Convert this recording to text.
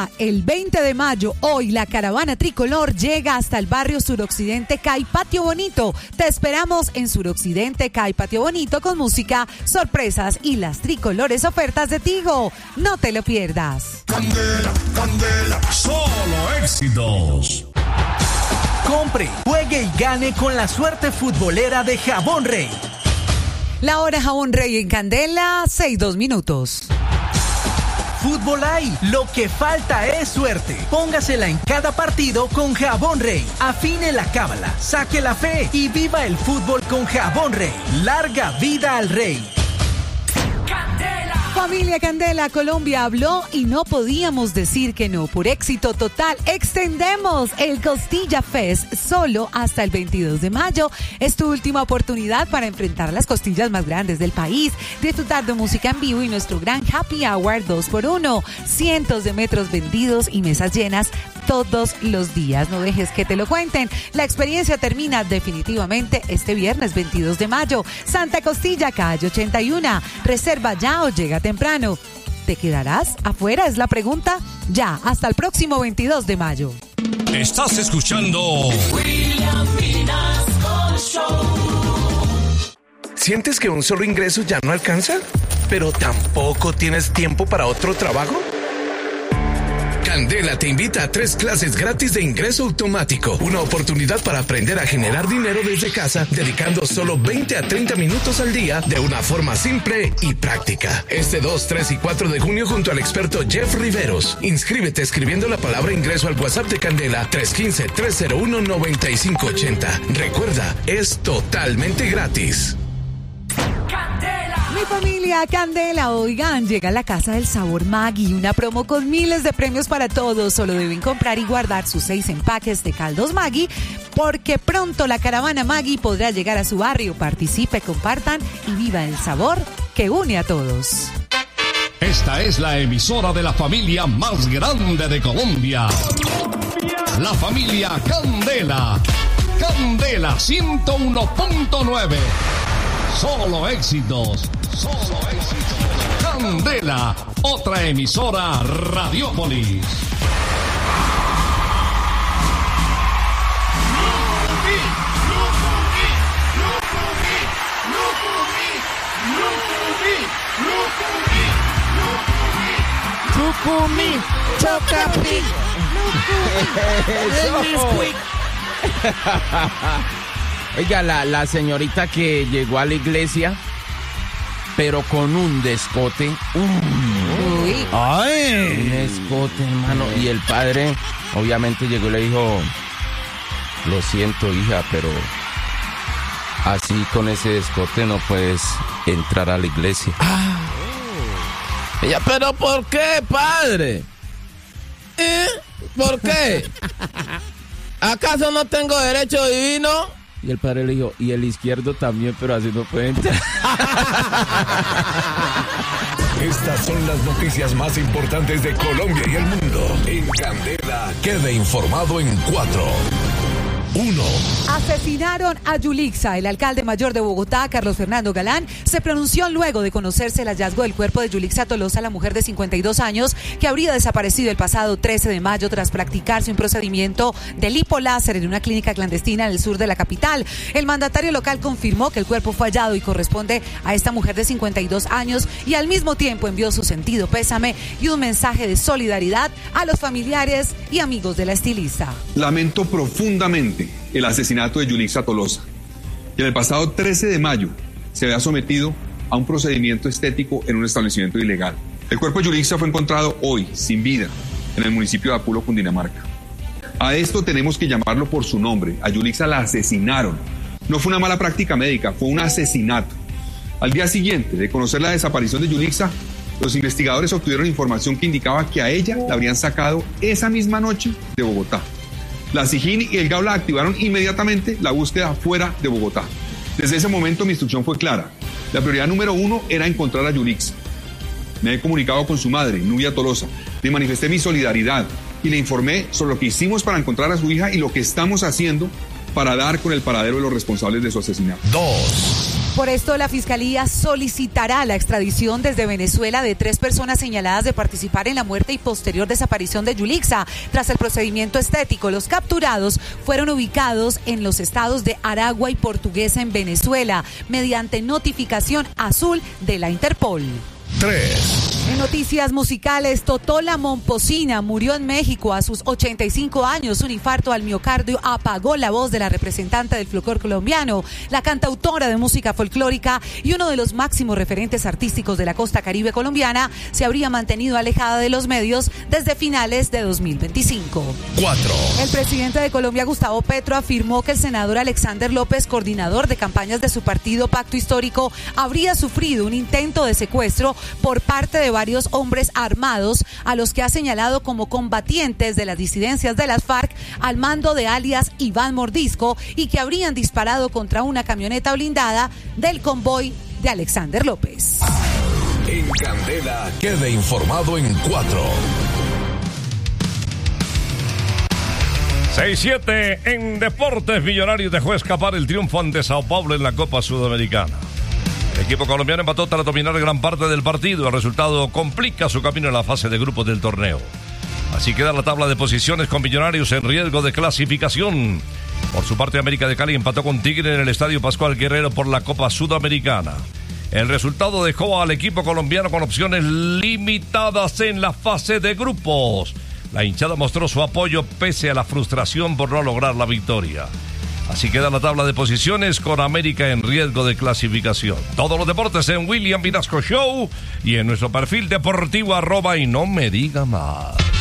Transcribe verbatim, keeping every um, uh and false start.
Bogotá, el veinte de mayo, hoy la caravana tricolor llega hasta el barrio Suroccidente Cai Patio Bonito. Te esperamos en Suroccidente Cai Patio Bonito con música, sorpresas y las tricolores ofertas de Tigo. No te lo pierdas. Candela, candela, solo éxitos. Compre, juegue y gane con la suerte futbolera de Jabón Rey. La hora Jabón Rey en Candela, seis dos minutos. Fútbol hay, lo que falta es suerte. Póngasela en cada partido con Jabón Rey. Afine la cábala, saque la fe y viva el fútbol con Jabón Rey. Larga vida al Rey. Familia Candela, Colombia habló y no podíamos decir que no. Por éxito total, extendemos el Costilla Fest solo hasta el veintidós de mayo. Es tu última oportunidad para enfrentar las costillas más grandes del país, disfrutar de música en vivo y nuestro gran Happy Hour dos por uno. Cientos de metros vendidos y mesas llenas todos los días. No dejes que te lo cuenten. La experiencia termina definitivamente este viernes veintidós de mayo. Santa Costilla, calle ochenta y uno. Reserva ya o llega temprano. ¿Te quedarás afuera? Es la pregunta. Ya, hasta el próximo veintidós de mayo. Estás escuchando William Vinasco Show. ¿Sientes que un solo ingreso ya no alcanza? ¿Pero tampoco tienes tiempo para otro trabajo? Candela te invita a tres clases gratis de ingreso automático. Una oportunidad para aprender a generar dinero desde casa, dedicando solo veinte a treinta minutos al día de una forma simple y práctica. Este dos, tres y cuatro de junio junto al experto Jeff Riveros. Inscríbete escribiendo la palabra ingreso al WhatsApp de Candela tres uno cinco, tres cero uno, nueve cinco ocho cero. Recuerda, es totalmente gratis. Mi familia Candela, oigan, llega a la Casa del Sabor Maggi, una promo con miles de premios para todos. Solo deben comprar y guardar sus seis empaques de caldos Maggi, porque pronto la caravana Maggi podrá llegar a su barrio. Participe, compartan y viva el sabor que une a todos. Esta es la emisora de la familia más grande de Colombia. La familia Candela. Candela ciento uno punto nueve. Solo éxitos, solo éxitos. Candela, otra emisora Radiópolis. Lucumí, Chocapi, Lucumí. Oiga, la, la señorita que llegó a la iglesia, pero con un descote. Uh, Uy. ¡Ay! Un descote, hermano. Y el padre, obviamente, llegó y le dijo: lo siento, hija, pero así con ese descote no puedes entrar a la iglesia. Ah. Oh. Ella, ¿pero por qué, padre? ¿Eh? ¿Por qué? ¿Acaso no tengo derecho divino? Y el padre le dijo, y el izquierdo también, pero así no puede entrar. Estas son las noticias más importantes de Colombia y el mundo. En Candela, quede informado en cuatro. Uno. Asesinaron a Yulixa. El alcalde mayor de Bogotá, Carlos Fernando Galán, se pronunció luego de conocerse el hallazgo del cuerpo de Yulixa Tolosa, la mujer de cincuenta y dos años, que habría desaparecido el pasado trece de mayo tras practicarse un procedimiento de lipoláser en una clínica clandestina en el sur de la capital. El mandatario local confirmó que el cuerpo fue hallado y corresponde a esta mujer de cincuenta y dos años, y al mismo tiempo envió su sentido pésame y un mensaje de solidaridad a los familiares y amigos de la estilista. Lamento profundamente el asesinato de Yulixa Tolosa, que el pasado trece de mayo se había sometido a un procedimiento estético en un establecimiento ilegal. El cuerpo de Yulixa fue encontrado hoy, sin vida, en el municipio de Apulo, Cundinamarca. A esto tenemos que llamarlo por su nombre. A Yulixa la asesinaron. No fue una mala práctica médica, fue un asesinato. Al día siguiente de conocer la desaparición de Yulixa, los investigadores obtuvieron información que indicaba que a ella la habrían sacado esa misma noche de Bogotá. La SIJIN y el GAULA activaron inmediatamente la búsqueda fuera de Bogotá. Desde ese momento mi instrucción fue clara. La prioridad número uno era encontrar a Yulixa. Me he comunicado con su madre, Nubia Tolosa. Le manifesté mi solidaridad y le informé sobre lo que hicimos para encontrar a su hija y lo que estamos haciendo para dar con el paradero de los responsables de su asesinato. Dos. Por esto, la Fiscalía solicitará la extradición desde Venezuela de tres personas señaladas de participar en la muerte y posterior desaparición de Yulixa. Tras el procedimiento estético, los capturados fueron ubicados en los estados de Aragua y Portuguesa en Venezuela, mediante notificación azul de la Interpol. tres. En noticias musicales, Totola Momposina murió en México a sus ochenta y cinco años. Un infarto al miocardio apagó la voz de la representante del folclore colombiano, la cantautora de música folclórica y uno de los máximos referentes artísticos de la costa caribe colombiana. Se habría mantenido alejada de los medios desde finales de dos mil veinticinco. cuatro. El presidente de Colombia, Gustavo Petro, afirmó que el senador Alexander López, coordinador de campañas de su partido Pacto Histórico, habría sufrido un intento de secuestro por parte de varios hombres armados a los que ha señalado como combatientes de las disidencias de las FARC al mando de alias Iván Mordisco y que habrían disparado contra una camioneta blindada del convoy de Alexander López. En Candela, quede informado en cuatro. seis siete en Deportes. Millonarios dejó escapar el triunfo ante Sao Paulo en la Copa Sudamericana. El equipo colombiano empató tras dominar gran parte del partido. El resultado complica su camino en la fase de grupos del torneo. Así queda la tabla de posiciones con Millonarios en riesgo de clasificación. Por su parte, América de Cali empató con Tigre en el Estadio Pascual Guerrero por la Copa Sudamericana. El resultado dejó al equipo colombiano con opciones limitadas en la fase de grupos. La hinchada mostró su apoyo pese a la frustración por no lograr la victoria. Así queda la tabla de posiciones con América en riesgo de clasificación. Todos los deportes en William Vinasco Show y en nuestro perfil deportivo arroba y no me diga más.